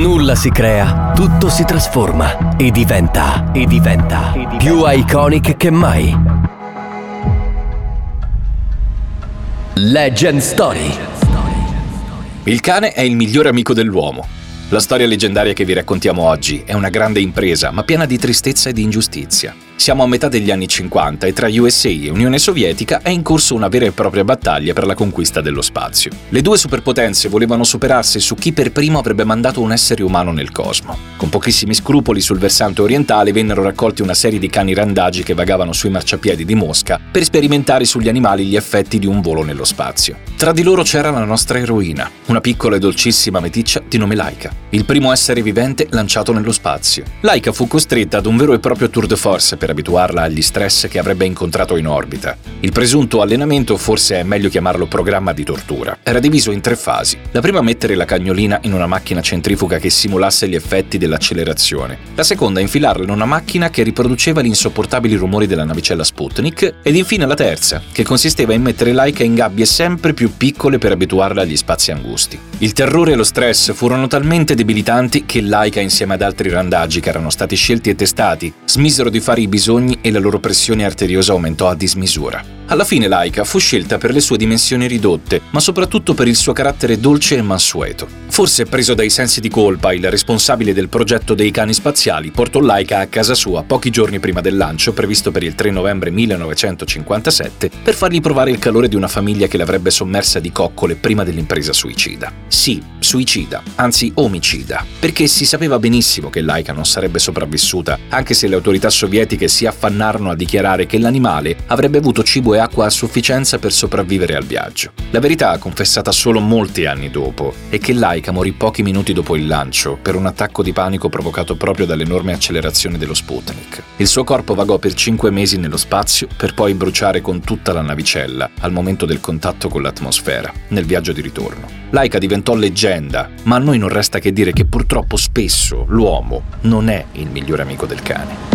Nulla si crea, tutto si trasforma e diventa più iconic che mai. Legend Story. Il cane è il migliore amico dell'uomo. La storia leggendaria che vi raccontiamo oggi è una grande impresa, ma piena di tristezza e di ingiustizia. Siamo a metà degli anni 50 e tra USA e Unione Sovietica è in corso una vera e propria battaglia per la conquista dello spazio. Le due superpotenze volevano superarsi su chi per primo avrebbe mandato un essere umano nel cosmo. Con pochissimi scrupoli sul versante orientale vennero raccolti una serie di cani randagi che vagavano sui marciapiedi di Mosca per sperimentare sugli animali gli effetti di un volo nello spazio. Tra di loro c'era la nostra eroina, una piccola e dolcissima meticcia di nome Laika, il primo essere vivente lanciato nello spazio. Laika fu costretta ad un vero e proprio tour de force per abituarla agli stress che avrebbe incontrato in orbita. Il presunto allenamento, forse è meglio chiamarlo programma di tortura, era diviso in 3 fasi. La prima, mettere la cagnolina in una macchina centrifuga che simulasse gli effetti dell'accelerazione. La seconda, infilarla in una macchina che riproduceva gli insopportabili rumori della navicella Sputnik. Ed infine la terza, che consisteva in mettere Laika in gabbie sempre più piccole per abituarla agli spazi angusti. Il terrore e lo stress furono talmente debilitanti che Laika, insieme ad altri randagi che erano stati scelti e testati, smisero di fare i bisogni e la loro pressione arteriosa aumentò a dismisura. Alla fine Laika fu scelta per le sue dimensioni ridotte, ma soprattutto per il suo carattere dolce e mansueto. Forse preso dai sensi di colpa, il responsabile del progetto dei cani spaziali portò Laika a casa sua pochi giorni prima del lancio, previsto per il 3 novembre 1957, per fargli provare il calore di una famiglia che l'avrebbe sommersa di coccole prima dell'impresa suicida. Sì, suicida, anzi omicida, perché si sapeva benissimo che Laika non sarebbe sopravvissuta, anche se le autorità sovietiche si affannarono a dichiarare che l'animale avrebbe avuto cibo e acqua a sufficienza per sopravvivere al viaggio. La verità, confessata solo molti anni dopo, è che Laika morì pochi minuti dopo il lancio per un attacco di panico provocato proprio dall'enorme accelerazione dello Sputnik. Il suo corpo vagò per 5 mesi nello spazio per poi bruciare con tutta la navicella al momento del contatto con l'atmosfera, nel viaggio di ritorno. Laika diventò leggenda, ma a noi non resta che dire che purtroppo spesso l'uomo non è il migliore amico del cane.